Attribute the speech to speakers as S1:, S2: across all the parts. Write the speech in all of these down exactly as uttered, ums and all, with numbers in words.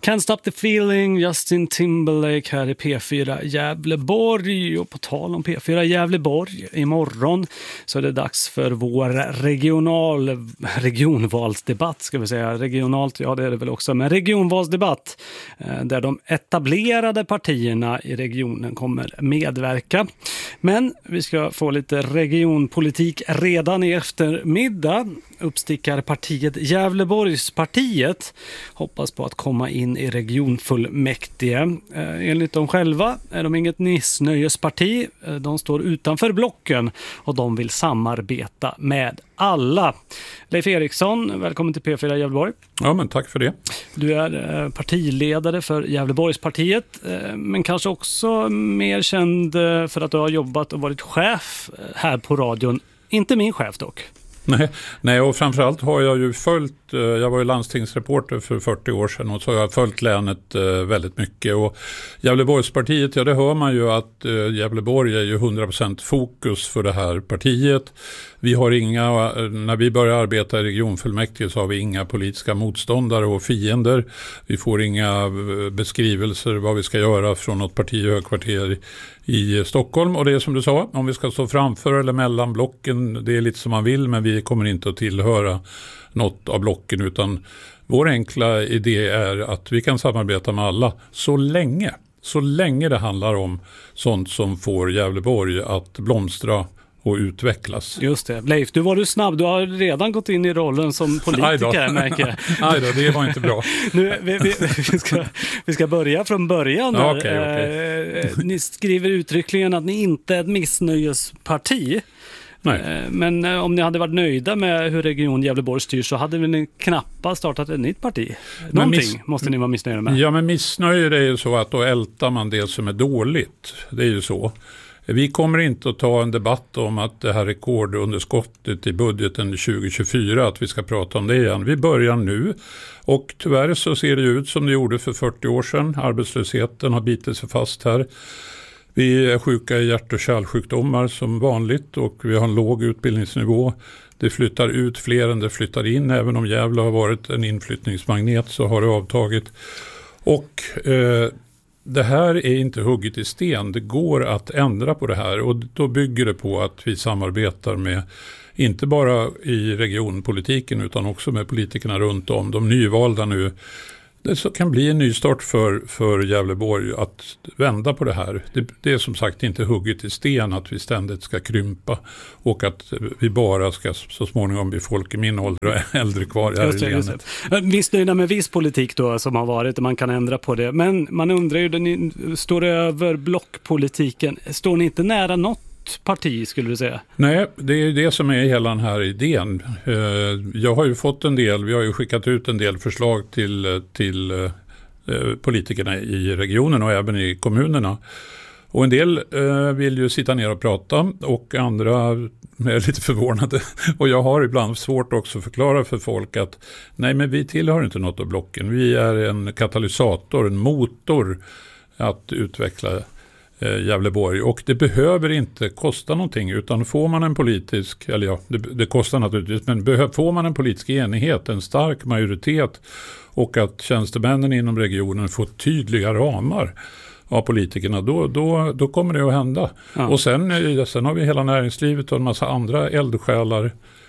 S1: Can't Stop the Feeling, Justin Timberlake här i P fyra Gävleborg. Och på tal om P fyra Gävleborg, imorgon så är det dags för vår regional regionvalsdebatt, ska vi säga. Regionalt, ja det är det väl också, men regionvalsdebatt där de etablerade partierna i regionen kommer medverka. Men vi ska få lite regionpolitik redan i eftermiddag. Uppstickar partiet Gävleborgspartiet hoppas på att komma in i regionfullmäktige. Eh, enligt dem själva är de inget missnöjesparti. Eh, de står utanför blocken och de vill samarbeta med alla. Leif Eriksson, välkommen till P fyra Gävleborg.
S2: Ja, men tack för det.
S1: Du är eh, partiledare för Gävleborgspartiet, eh, men kanske också mer känd eh, för att du har jobbat och varit chef här på radion. Inte min chef dock.
S2: Nej, nej, och framförallt har jag ju följt, jag var ju landstingsreporter för fyrtio år sedan och så har jag följt länet väldigt mycket. Och Gävleborgspartiet, ja det hör man ju att Gävleborg är ju hundra procent fokus för det här partiet. Vi har inga, när vi börjar arbeta i regionfullmäktige så har vi inga politiska motståndare och fiender. Vi får inga beskrivelser vad vi ska göra från något parti i högkvarter i Stockholm. Och det är som du sa, om vi ska stå framför eller mellan blocken, det är lite som man vill, men vi kommer inte att tillhöra något av blocken, utan vår enkla idé är att vi kan samarbeta med alla så länge, så länge det handlar om sånt som får Gävleborg att blomstra och utvecklas.
S1: Just det. Leif, du var du snabb. Du har redan gått in i rollen som politiker, märker jag.
S2: Nej då, det var inte bra.
S1: Nu, vi, vi, vi, ska, vi ska börja från början.
S2: Ja, okay, okay.
S1: Eh, ni skriver uttryckligen att ni inte är ett missnöjesparti.
S2: Nej.
S1: Men om ni hade varit nöjda med hur region Gävleborg styr så hade ni knappast startat ett nytt parti. Någonting miss- måste ni vara missnöjda med.
S2: Ja, men missnöje är ju så att då ältar man det som är dåligt. Det är ju så. Vi kommer inte att ta en debatt om att det här rekordunderskottet i budgeten tjugo tjugofyra, att vi ska prata om det igen. Vi börjar nu och tyvärr så ser det ut som det gjorde för fyrtio år sedan. Arbetslösheten har bitit sig fast här. Vi är sjuka i hjärt- och kärlsjukdomar som vanligt och vi har en låg utbildningsnivå. Det flyttar ut fler än det flyttar in. Även om Gävle har varit en inflyttningsmagnet så har det avtagit. Och eh, det här är inte hugget i sten. Det går att ändra på det här och då bygger det på att vi samarbetar med inte bara i regionpolitiken utan också med politikerna runt om. De nyvalda nu. Det så kan bli en nystart för, för Gävleborg att vända på det här. Det, det är som sagt inte hugget i sten att vi ständigt ska krympa och att vi bara ska så småningom bli folk i min ålder och äldre kvar här
S1: just
S2: i
S1: det,
S2: länet.
S1: Visst nöjda med viss politik då som har varit och man kan ändra på det. Men man undrar ju, ni står över blockpolitiken. Står ni inte nära något parti skulle du säga? Nej,
S2: det är det som är hela den här idén. Jag har ju fått en del, vi har ju skickat ut en del förslag till, till politikerna i regionen och även i kommunerna. Och en del vill ju sitta ner och prata och andra är lite förvånade. Och jag har ibland svårt också att förklara för folk att nej, men vi tillhör inte något av blocken. Vi är en katalysator, en motor att utveckla Gävleborg och det behöver inte kosta någonting utan får man en politisk, eller ja det, det kostar naturligtvis, men behö, får man en politisk enighet, en stark majoritet och att tjänstemännen inom regionen får tydliga ramar av politikerna, då, då, då kommer det att hända. Ja. Och sen, sen har vi hela näringslivet och en massa andra eldsjälar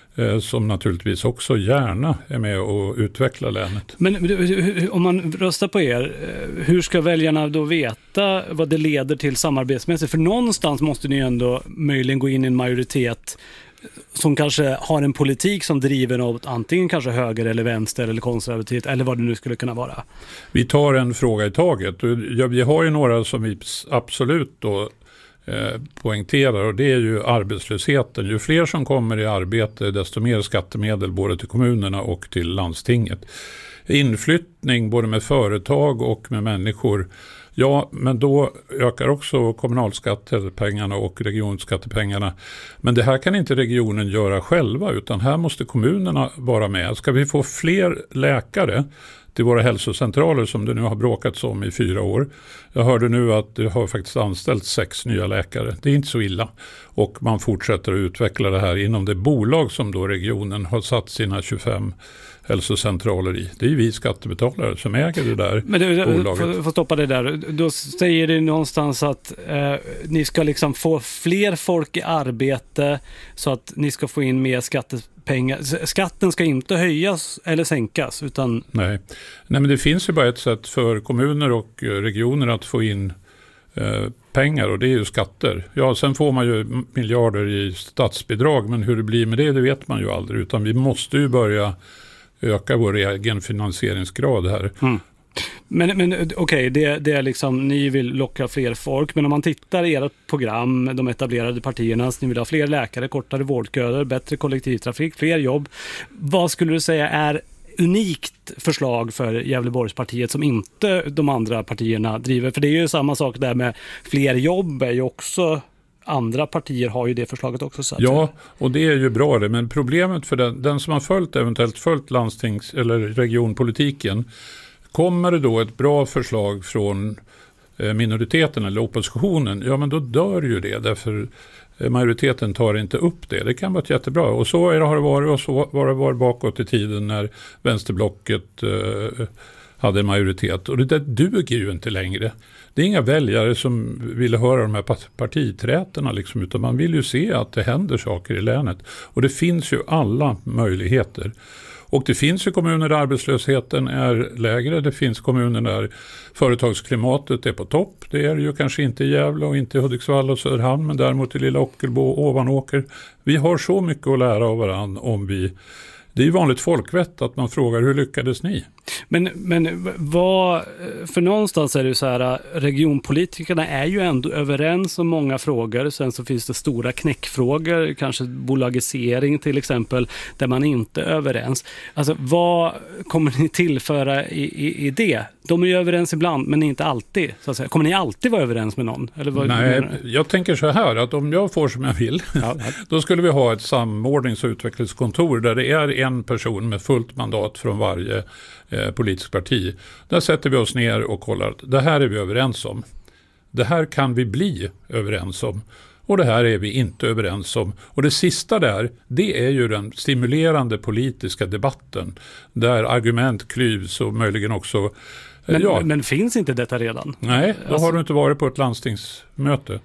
S2: som naturligtvis också gärna är med och utveckla länet.
S1: Men om man röstar på er, hur ska väljarna då veta vad det leder till samarbetsmässigt? För någonstans måste ni ändå möjligen gå in i en majoritet som kanske har en politik som driver något antingen kanske höger eller vänster eller konservativt eller vad det nu skulle kunna vara.
S2: Vi tar en fråga i taget. Vi har ju några som vi absolut då Eh, poängterar och det är ju arbetslösheten. Ju fler som kommer i arbete desto mer skattemedel både till kommunerna och till landstinget. Inflyttning både med företag och med människor. Ja, men då ökar också kommunalskattepengarna och regionskattepengarna. Men det här kan inte regionen göra själva utan här måste kommunerna vara med. Ska vi få fler läkare till våra hälsocentraler som det nu har bråkats om i fyra år. Jag hörde nu att det har faktiskt anställt sex nya läkare. Det är inte så illa. Och man fortsätter att utveckla det här inom det bolag som då regionen har satt sina tjugofem hälsocentraler i. Det är ju vi skattebetalare som äger det där
S1: Men du,
S2: bolaget.
S1: Får, får stoppa det där. Då säger det någonstans att eh, ni ska liksom få fler folk i arbete så att ni ska få in mer skattepengar. Skatten ska inte höjas eller sänkas utan...
S2: Nej. Nej, men det finns ju bara ett sätt för kommuner och regioner att få in eh, pengar och det är ju skatter. Ja, sen får man ju miljarder i statsbidrag, men hur det blir med det, det vet man ju aldrig. Utan vi måste ju börja öka vår egen finansieringsgrad här.
S1: Mm. Men, men okej, okay, det, det är liksom, ni vill locka fler folk, men om man tittar i ert program, de etablerade partiernas, ni vill ha fler läkare, kortare vårdköer, bättre kollektivtrafik, fler jobb. Vad skulle du säga är unikt förslag för Gävleborgspartiet som inte de andra partierna driver? För det är ju samma sak där med fler jobb är ju också, andra partier har ju det förslaget också. Så att
S2: ja, och det är ju bra det, men problemet för den, den som har följt, eventuellt följt landstings- eller regionpolitiken, kommer det då ett bra förslag från minoriteten eller oppositionen, ja men då dör ju det, därför majoriteten tar inte upp det. Det kan vara jättebra. Och så är det, har det varit och så var det varit bakåt i tiden när vänsterblocket eh, hade majoritet. Och det där duger ju inte längre. Det är inga väljare som vill höra de här partiträterna liksom, utan man vill ju se att det händer saker i länet. Och det finns ju alla möjligheter. Och det finns ju kommuner där arbetslösheten är lägre. Det finns kommuner där företagsklimatet är på topp. Det är ju kanske inte i Gävle och inte i Hudiksvall och Söderhamn, men däremot i Lilla Ockelbo och Ovanåker. Vi har så mycket att lära av varandra om vi... Det är ju vanligt folkvett att man frågar hur lyckades ni?
S1: Men, men vad, för någonstans är det så här, regionpolitikerna är ju ändå överens om många frågor. Sen så finns det stora knäckfrågor, kanske bolagisering till exempel, där man inte är överens. Alltså vad kommer ni tillföra i, i, i det? De är ju överens ibland, men inte alltid. Så att säga. Kommer ni alltid vara överens med någon? Eller vad,
S2: Nej, jag tänker så här, att om jag får som jag vill, ja. Då skulle vi ha ett samordnings- och utvecklingskontor där det är en person med fullt mandat från varje eh, politisk parti. Där sätter vi oss ner och kollar. Det här är vi överens om. Det här kan vi bli överens om. Och det här är vi inte överens om. Och det sista där, det är ju den stimulerande politiska debatten. Där argument klyvs och möjligen också...
S1: Men,
S2: ja.
S1: men finns inte detta redan?
S2: Nej, då
S1: alltså...
S2: har du inte varit på ett landstingsmöte.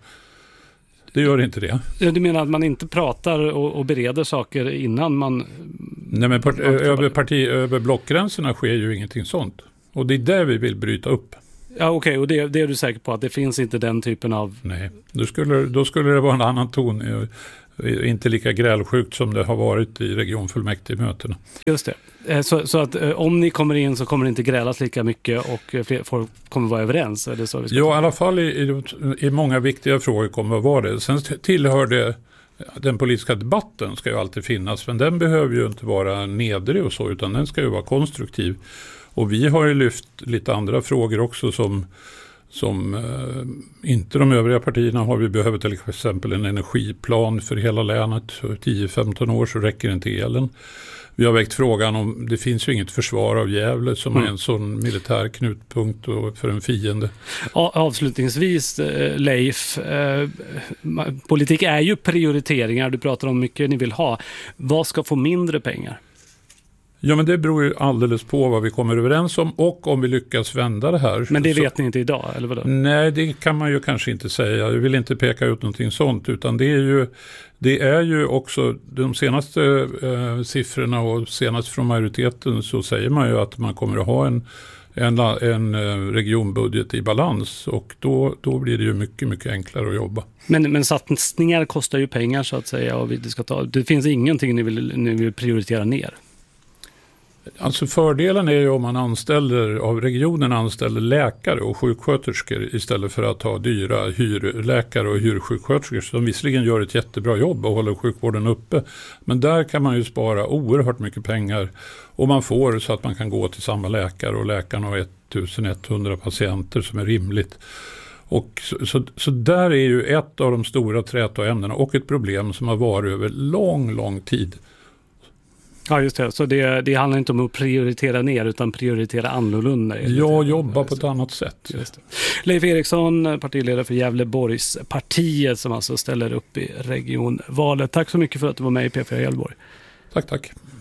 S2: Det gör inte det.
S1: Du menar att man inte pratar och, och bereder saker innan man...
S2: Nej, men part, över, parti, över blockgränserna sker ju ingenting sånt. Och det är där vi vill bryta upp.
S1: Ja, okej. Okay. Och det, det är du säker på att det finns inte den typen av...
S2: Nej, då skulle, då skulle det vara en annan ton. Inte lika grälsjukt som det har varit i regionfullmäktigemötena.
S1: Just det. Så, så att om ni kommer in så kommer det inte grälas lika mycket och fler folk kommer vara överens? Är det så vi ska
S2: ja, i alla fall i, i, i många viktiga frågor kommer att vara det. Sen tillhör det, den politiska debatten ska ju alltid finnas, men den behöver ju inte vara nedrig och så, utan den ska ju vara konstruktiv. Och vi har ju lyft lite andra frågor också som... som eh, inte de övriga partierna har. Vi behöver till exempel en energiplan för hela länet. tio femton år så räcker inte elen. Vi har väckt frågan om, det finns ju inget försvar av Gävle som mm. är en sån militär knutpunkt för en fiende.
S1: Avslutningsvis, Leif, eh, politik är ju prioriteringar. Du pratar om mycket ni vill ha. Vad ska få mindre pengar?
S2: Ja, men det beror ju alldeles på vad vi kommer överens om och om vi lyckas vända det här.
S1: Men det
S2: så,
S1: vet ni inte idag, eller vadå?
S2: Nej, det kan man ju kanske inte säga. Jag vill inte peka ut någonting sånt, utan det är ju, det är ju också de senaste eh, siffrorna och senast från majoriteten så säger man ju att man kommer att ha en, en, en regionbudget i balans och då, då blir det ju mycket, mycket enklare att jobba.
S1: Men, men satsningar kostar ju pengar så att säga och vi ska ta, det finns ingenting ni vill, ni vill prioritera ner?
S2: Alltså fördelen är ju om man anställer, av regionen anställer läkare och sjuksköterskor istället för att ha dyra hyrläkare och hyrsjuksköterskor som visserligen gör ett jättebra jobb och håller sjukvården uppe. Men där kan man ju spara oerhört mycket pengar och man får så att man kan gå till samma läkare och läkarna har ettusenetthundra patienter som är rimligt. Och så, så, så där är ju ett av de stora trätoämnena och ett problem som har varit över lång, lång tid.
S1: Ja, just det. Så det, det handlar inte om att prioritera ner utan prioritera annorlunda.
S2: Ja, jobba på ett annat sätt.
S1: Just det. Leif Eriksson, partiledare för Gävleborgspartiet som alltså ställer upp i regionvalet. Tack så mycket för att du var med i P fyra Gävleborg.
S2: Tack, tack.